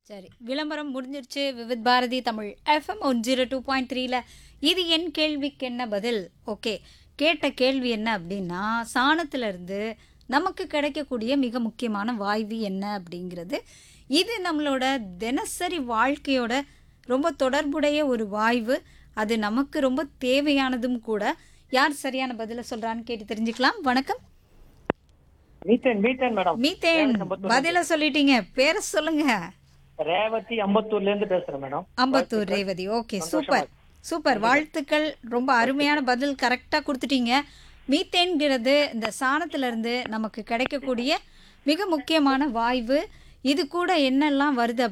சரி. விளம்பரம் முடிஞ்சிருச்சு. விவித் பாரதி தமிழ் எஃப்எம் 102.3ல இது என் கேள்விக்கு என்ன பதில்? ஓகே. கேட்ட கேள்வி என்ன அப்படின்னா, சாணத்திலிருந்து நமக்கு கிடைக்கக்கூடிய மிக முக்கியமான வாய்வு என்ன அப்படிங்கிறது. இது நம்மளோட தினசரி வாழ்க்கையோட ரொம்ப தொடர்புடைய ஒரு வாய்வு. அது நமக்கு ரொம்ப தேவையானதும் கூட. யார் சரியான பதில சொல்றான்னு கேட்டு தெரிஞ்சுக்கலாம். வணக்கம். Methane methane madam. Methane. Revathi அம்பத்தூர்ல பதில இருந்து. சொல்லிட்டீங்க. பேர சொல்லுங்க. ரேவதி அம்பத்தூர்ல இருந்து பேசுறேன் மேடம். அம்பத்தூர் வாழ்த்துக்கள். ரேவதி. ஓகே. சந்தோஷமா சூப்பர். இருக்கு. சூப்பர். நன்றி மேடம். வாழ்த்துக்கள். ரொம்ப அருமையான பதில் கரெக்ட்டா குடுத்துட்டீங்க. மீத்தேன்கிறது இந்த சாணத்திலிருந்து நமக்கு கிடைக்கக்கூடிய மிக முக்கியமான வாய்வு. இது கூட என்னெல்லாம் வருது